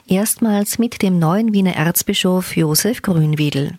erstmals mit dem neuen Wiener Erzbischof Josef Grünwiedl.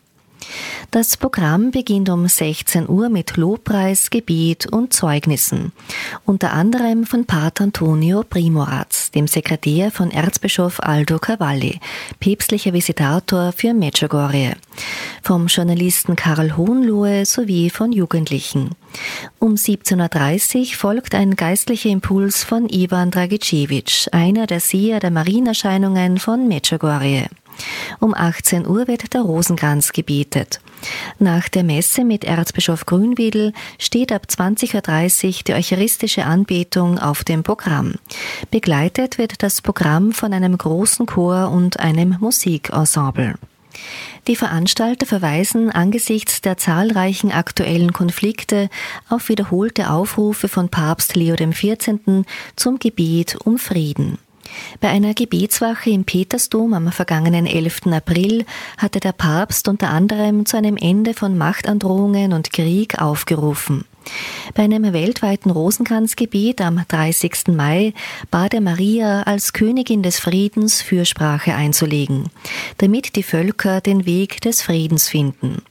Das Programm beginnt um 16 Uhr mit Lobpreis, Gebet und Zeugnissen, unter anderem von Pater Antonio Primoraz, dem Sekretär von Erzbischof Aldo Cavalli, päpstlicher Visitator für Medjugorje, vom Journalisten Karl Hohenlohe sowie von Jugendlichen. Um 17.30 Uhr folgt ein geistlicher Impuls von Ivan Dragicevic, einer der Seher der Marienerscheinungen von Medjugorje. Um 18 Uhr wird der Rosenkranz gebetet. Nach der Messe mit Erzbischof Grünwiedl steht ab 20.30 Uhr die eucharistische Anbetung auf dem Programm. Begleitet wird das Programm von einem großen Chor und einem Musikensemble. Die Veranstalter verweisen angesichts der zahlreichen aktuellen Konflikte auf wiederholte Aufrufe von Papst Leo XIV. Zum Gebet um Frieden. Bei einer Gebetswache im Petersdom am vergangenen 11. April hatte der Papst unter anderem zu einem Ende von Machtandrohungen und Krieg aufgerufen. Bei einem weltweiten Rosenkranzgebet am 30. Mai bat er Maria als Königin des Friedens Fürsprache einzulegen, damit die Völker den Weg des Friedens finden.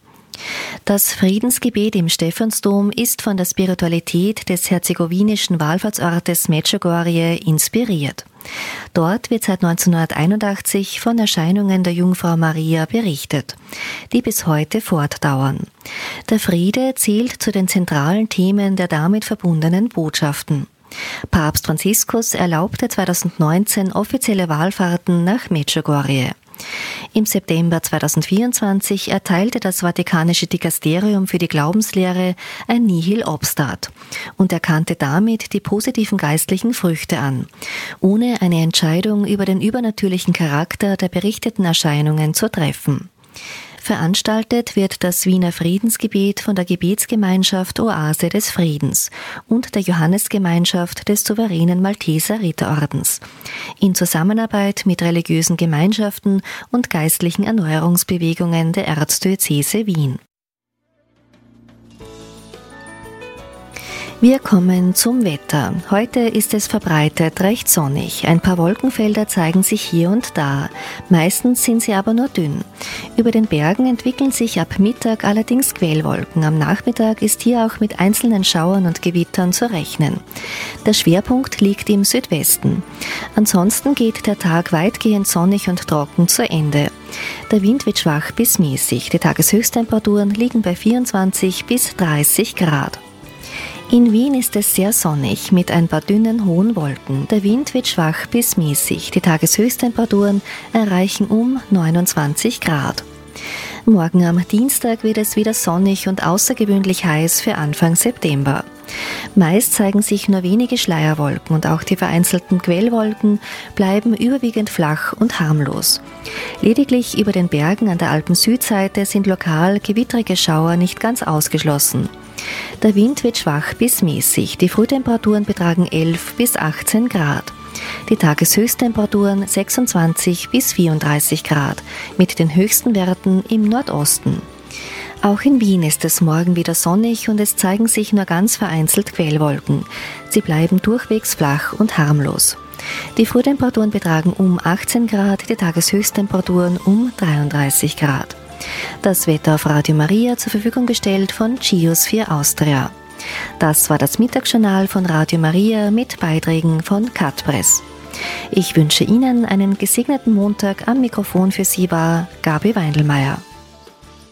Das Friedensgebet im Stephansdom ist von der Spiritualität des herzegowinischen Wallfahrtsortes Medjugorje inspiriert. Dort wird seit 1981 von Erscheinungen der Jungfrau Maria berichtet, die bis heute fortdauern. Der Friede zählt zu den zentralen Themen der damit verbundenen Botschaften. Papst Franziskus erlaubte 2019 offizielle Wallfahrten nach Medjugorje. Im September 2024 erteilte das Vatikanische Dikasterium für die Glaubenslehre ein Nihil Obstat und erkannte damit die positiven geistlichen Früchte an, ohne eine Entscheidung über den übernatürlichen Charakter der berichteten Erscheinungen zu treffen. Veranstaltet wird das Wiener Friedensgebet von der Gebetsgemeinschaft Oase des Friedens und der Johannesgemeinschaft des souveränen Malteser Ritterordens in Zusammenarbeit mit religiösen Gemeinschaften und geistlichen Erneuerungsbewegungen der Erzdiözese Wien. Wir kommen zum Wetter. Heute ist es verbreitet recht sonnig. Ein paar Wolkenfelder zeigen sich hier und da. Meistens sind sie aber nur dünn. Über den Bergen entwickeln sich ab Mittag allerdings Quellwolken. Am Nachmittag ist hier auch mit einzelnen Schauern und Gewittern zu rechnen. Der Schwerpunkt liegt im Südwesten. Ansonsten geht der Tag weitgehend sonnig und trocken zu Ende. Der Wind wird schwach bis mäßig. Die Tageshöchsttemperaturen liegen bei 24 bis 30 Grad. In Wien ist es sehr sonnig mit ein paar dünnen hohen Wolken. Der Wind wird schwach bis mäßig. Die Tageshöchsttemperaturen erreichen um 29 Grad. Morgen am Dienstag wird es wieder sonnig und außergewöhnlich heiß für Anfang September. Meist zeigen sich nur wenige Schleierwolken und auch die vereinzelten Quellwolken bleiben überwiegend flach und harmlos. Lediglich über den Bergen an der Alpen-Südseite sind lokal gewittrige Schauer nicht ganz ausgeschlossen. Der Wind wird schwach bis mäßig. Die Frühtemperaturen betragen 11 bis 18 Grad. Die Tageshöchsttemperaturen 26 bis 34 Grad, mit den höchsten Werten im Nordosten. Auch in Wien ist es morgen wieder sonnig und es zeigen sich nur ganz vereinzelt Quellwolken. Sie bleiben durchwegs flach und harmlos. Die Frühtemperaturen betragen um 18 Grad, die Tageshöchsttemperaturen um 33 Grad. Das Wetter auf Radio Maria zur Verfügung gestellt von Geosphere Austria. Das war das Mittagsjournal von Radio Maria mit Beiträgen von Katpress. Ich wünsche Ihnen einen gesegneten Montag. Am Mikrofon für Sie war Gabi Weindelmeier.